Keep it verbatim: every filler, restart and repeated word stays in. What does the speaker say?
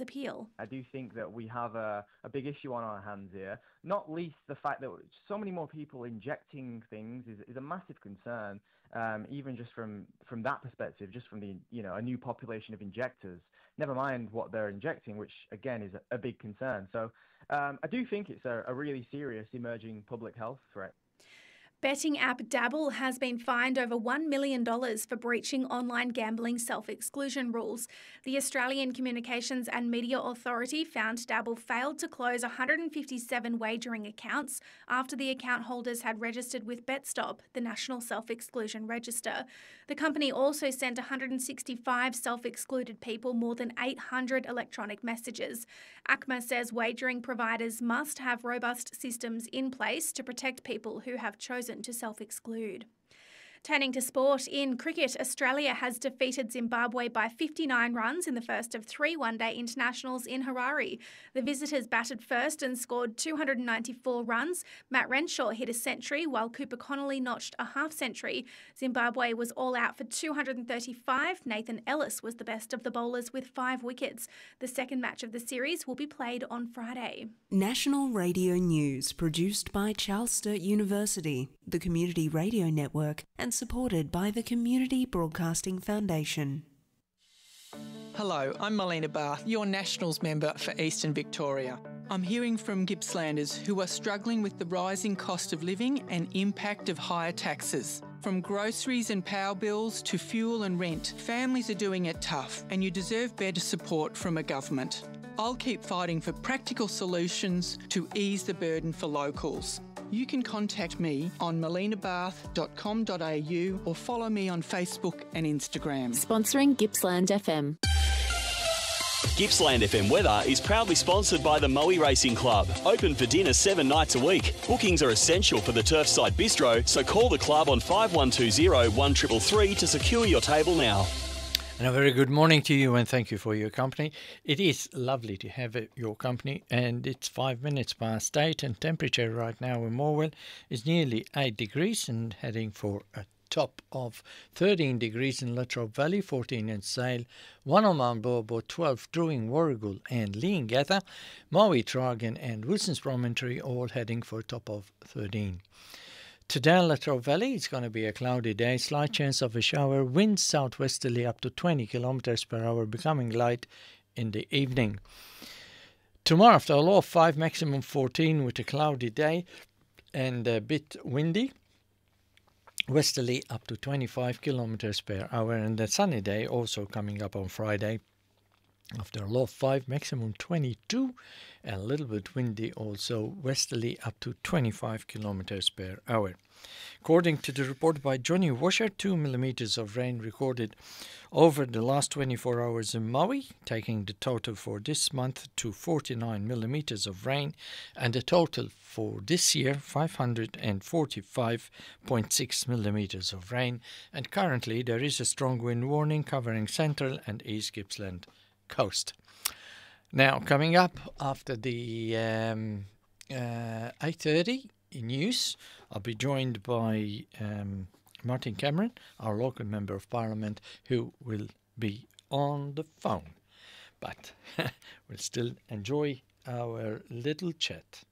appeal. I do think that we have a, a big issue on our hands here, not least the fact that so many more people injecting things is, is a massive concern, um, even just from, from that perspective, just from the, you know, a new population of injectors, never mind what they're injecting, which again is a, a big concern. So um, I do think it's a, a really serious emerging public health threat. Betting app Dabble has been fined over one million dollars for breaching online gambling self-exclusion rules. The Australian Communications and Media Authority found Dabble failed to close one hundred fifty-seven wagering accounts after the account holders had registered with BetStop, the National Self-Exclusion Register. The company also sent one hundred sixty-five self-excluded people more than eight hundred electronic messages. A C M A says wagering providers must have robust systems in place to protect people who have chosen to self-exclude. Turning to sport, in cricket, Australia has defeated Zimbabwe by fifty-nine runs in the first of three one-day internationals in Harare. The visitors batted first and scored two hundred ninety-four runs. Matt Renshaw hit a century while Cooper Connolly notched a half-century. Zimbabwe was all out for two hundred thirty-five. Nathan Ellis was the best of the bowlers with five wickets. The second match of the series will be played on Friday. National Radio News, produced by Charles Sturt University, the Community Radio Network, and supported by the Community Broadcasting Foundation. Hello, I'm Melina Barth, your Nationals member for Eastern Victoria. I'm hearing from Gippslanders who are struggling with the rising cost of living and impact of higher taxes. From groceries and power bills to fuel and rent, families are doing it tough, and you deserve better support from a government. I'll keep fighting for practical solutions to ease the burden for locals. You can contact me on melina barth dot com dot a u or follow me on Facebook and Instagram. Sponsoring Gippsland F M. Gippsland F M weather is proudly sponsored by the Moe Racing Club. Open for dinner seven nights a week. Bookings are essential for the Turfside Bistro, so call the club on five one two zero, one three three three to secure your table now. And a very good morning to you, and thank you for your company. It is lovely to have your company, and it's five minutes past eight, and temperature right now in Morwell is nearly eight degrees and heading for a top of thirteen degrees in Latrobe Valley, fourteen in Sale, one on Mount Bobo, twelve Druin, Warragul and Leongatha, Maui, Tragan and Wilson's Promontory all heading for a top of thirteen. Today in Latrobe Valley, it's going to be a cloudy day, slight chance of a shower, winds southwesterly up to twenty kilometers per hour, becoming light in the evening. Tomorrow, after a low of five, maximum fourteen with a cloudy day and a bit windy, westerly up to twenty-five kilometers per hour, and a sunny day also coming up on Friday. After a low of five, maximum twenty-two, and a little bit windy also, westerly up to twenty-five kilometers per hour. According to the report by Johnny Washer, two millimeters of rain recorded over the last twenty-four hours in Maui, taking the total for this month to forty-nine millimeters of rain, and the total for this year, five hundred forty-five point six millimeters of rain. And currently there is a strong wind warning covering central and east Gippsland coast. Now, coming up after the um, uh, eight thirty news, I'll be joined by um, Martin Cameron, our local Member of Parliament, who will be on the phone. But we'll still enjoy our little chat.